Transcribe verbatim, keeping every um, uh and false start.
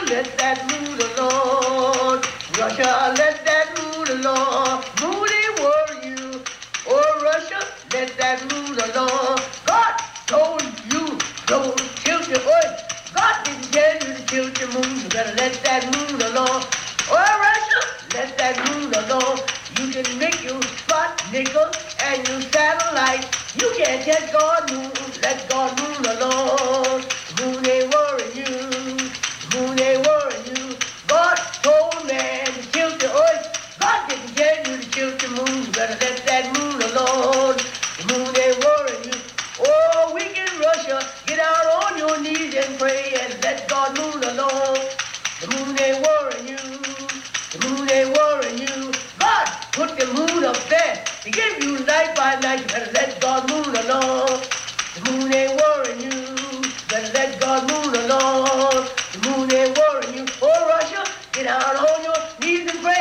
let that moon alone. Russia, let that moon alone. Moon ain't worry you. Oh, Russia, let that moon alone. God told you, don't tilt your earth. God didn't tell you to tilt your moon. You better let that moon alone. Oh, Russia, let that moon alone. You can make your spot nickel and your satellite. You can't get God moon. Let God moon alone. Moon ain't worrying you. Moon ain't worrying you. God told man to tilt the earth. God didn't tell you to tilt the moon. You better let that moon alone. The moon ain't worrying you. Oh, wicked Russia, get out on your knees and pray and let God moon alone. The moon ain't worrying you. The moon ain't worrying you. God put the moon up there to give you night by night. You better let God moon alone. The moon ain't worrying you. Better let God moon alone. The moon ain't worrying you. Oh, Russia, get out on your